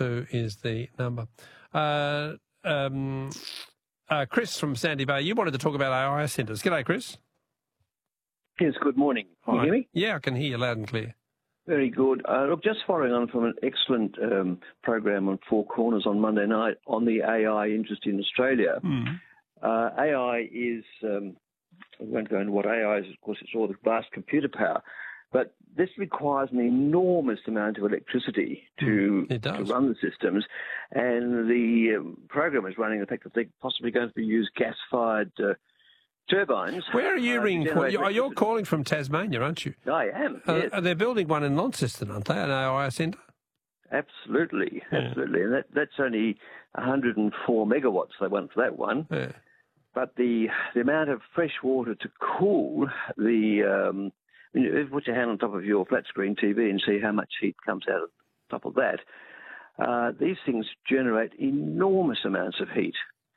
2 is the number. Chris from Sandy Bay, you wanted to talk about AI centres. G'day, Chris. Yes, good morning. Can you hear me? Yeah, I can hear you loud and clear. Very good. Look, just following on from an excellent program on Four Corners on Monday night on the AI interest in Australia. AI is, I won't go into what AI is, of course, it's all the vast computer power, but this requires an enormous amount of electricity to run the systems, and the program is running the fact that they're possibly going to use gas-fired turbines. Where are you ringing from? You're calling from Tasmania, aren't you? I am, yes. They're building one in Launceston, aren't they, an AI centre? Absolutely, absolutely. And that's only 104 megawatts they want for that one. Yeah. But the amount of fresh water to cool the... you put your hand on top of your flat-screen TV and see how much heat comes out of top of that. These things generate enormous amounts of heat.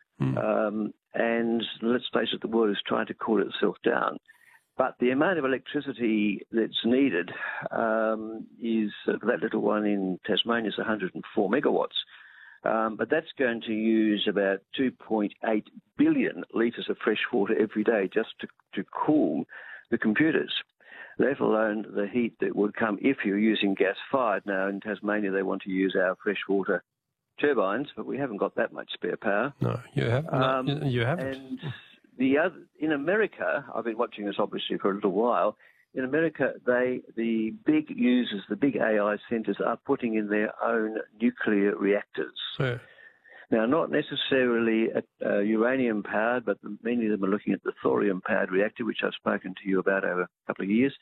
And let's face it, the world is trying to cool itself down. But the amount of electricity that's needed is, for that little one in Tasmania, is 104 megawatts. But that's going to use about 2.8 billion litres of fresh water every day just to cool the computers, let alone the heat that would come if you're using gas-fired. Now, in Tasmania, they want to use our freshwater turbines, but we haven't got that much spare power. No, you haven't. You haven't. And in America, I've been watching this obviously for a little while. In America, the big users, the big AI centres, are putting in their own nuclear reactors. Yeah. Now, not necessarily uranium-powered, but many of them are looking at the thorium-powered reactor, which I've spoken to you about over a couple of years,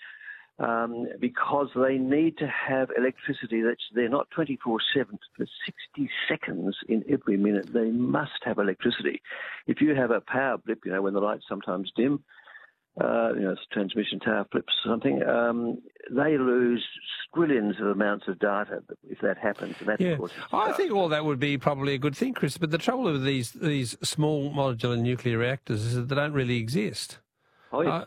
because they need to have electricity that's there not 24/7, for 60 seconds in every minute. They must have electricity. If you have a power blip, when the lights sometimes dim, transmission tower flips or something, they lose squillions of amounts of data if that happens. And that, of course, I think all that would be probably a good thing, Chris, but the trouble with these small modular nuclear reactors is that they don't really exist. Oh, yes.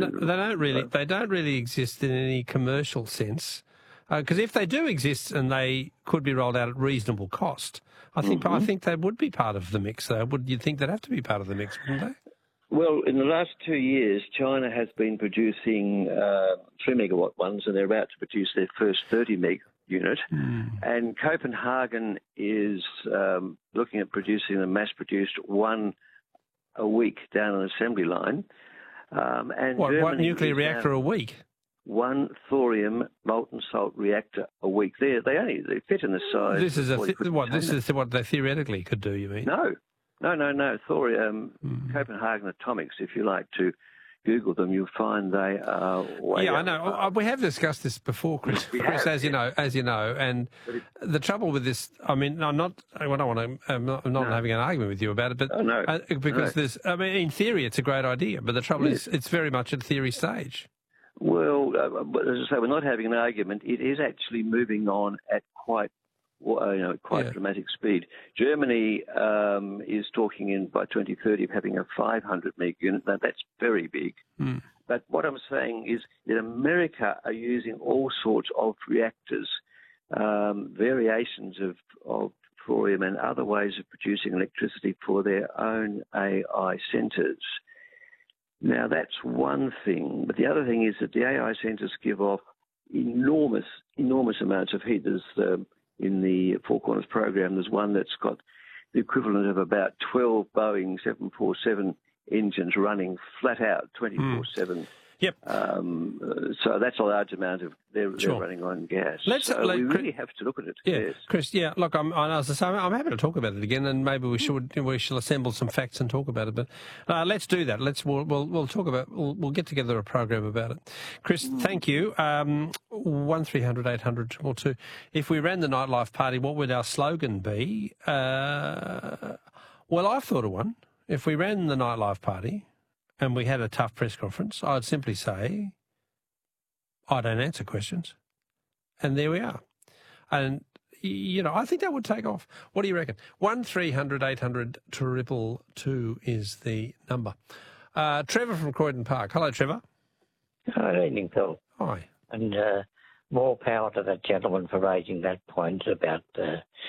They don't really exist in any commercial sense, because if they do exist and they could be rolled out at reasonable cost, I think they would be part of the mix, though. You'd think they'd have to be part of the mix, wouldn't they? Well, in the last 2 years, China has been producing 3-megawatt ones, and they're about to produce their first 30-meg unit. And Copenhagen is looking at producing a mass-produced one a week down an assembly line. And one nuclear reactor a week? One thorium molten salt reactor a week. They fit in the size. This is what they theoretically could do, you mean? No. Thorium, Copenhagen Atomics, if you like to Google them, you'll find they are way I know. We have discussed this before, Chris. As you know. And the trouble with this, I mean, I'm not having an argument with you about it, but because in theory, it's a great idea, but the trouble is it's very much at theory stage. Well, as I say, we're not having an argument. It is actually moving on at quite dramatic speed. Germany is talking by 2030 of having a 500 meg unit. Now, that's very big. But what I'm saying is that America are using all sorts of reactors, variations of thorium and other ways of producing electricity for their own AI centres. Now, that's one thing. But the other thing is that the AI centres give off enormous amounts of heat. There's in the Four Corners program, there's one that's got the equivalent of about 12 Boeing 747 engines running flat out 24/7. Yep. So that's a large amount of they're running on gas. We really have to look at it. Yeah, yes. Chris. Yeah, look, I'm happy to talk about it again, and maybe we shall assemble some facts and talk about it. But let's do that. We'll talk about. We'll get together a program about it. Chris, thank you. 1300 800 222. If we ran the nightlife party, what would our slogan be? Well, I've thought of one. If we ran the nightlife party and we had a tough press conference, I'd simply say, I don't answer questions. And there we are. And, I think that would take off. What do you reckon? 1300 800 222 is the number. Trevor from Croydon Park. Hello, Trevor. Good evening, Phil. Hi. And more power to that gentleman for raising that point about